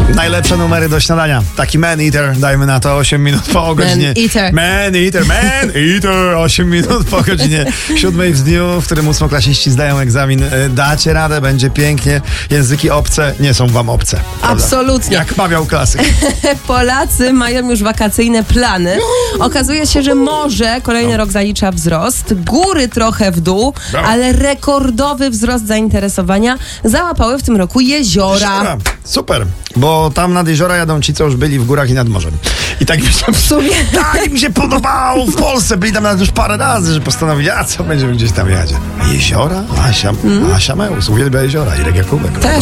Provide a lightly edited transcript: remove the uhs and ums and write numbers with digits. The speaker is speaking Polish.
Najlepsze numery do śniadania. Taki Man Eater, dajmy na to 8 minut po godzinie. Man Eater, 8 minut po godzinie 7 w dniu, w którym ósmoklasiści zdają egzamin. Dacie radę, będzie pięknie. Języki obce nie są wam obce. Prawda? Absolutnie. Jak mawiał klasyk. Polacy mają już wakacyjne plany. Okazuje się, że morze kolejny rok zalicza wzrost, góry trochę w dół, ale rekordowy wzrost zainteresowania załapały w tym roku jeziora. Super, bo tam nad jeziora jadą ci, co już byli w górach i nad morzem. I tak mi się, W sumie. tak mi się podobało w Polsce. Byli tam nawet już parę razy, że postanowili, a co będziemy gdzieś tam jechać. Jeziora? Asia Meus uwielbia jeziora. Irek Jakubek. Też